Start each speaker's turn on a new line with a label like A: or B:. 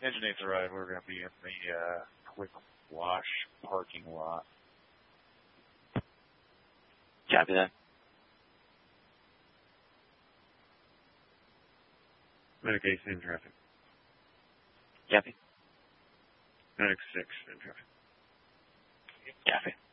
A: Engine 8's arrived. We're going to be in the Quick Wash parking lot.
B: Copy that.
C: Medic 8 in traffic.
B: Copy.
C: Medic 6 in traffic.
B: Copy.